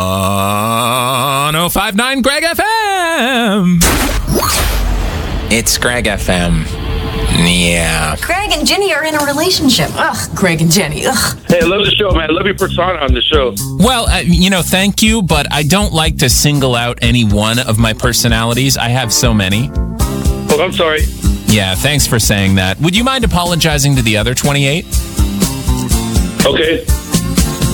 On 1059 Greg FM. It's Greg FM. Yeah. Greg and Jenny are in a relationship. Ugh, Greg and Jenny. Ugh. Hey, I love the show, man. I love your persona on the show. Well, thank you, but I don't like to single out any one of my personalities. I have so many. Oh, I'm sorry. Yeah, thanks for saying that. Would you mind apologizing to the other 28? Okay.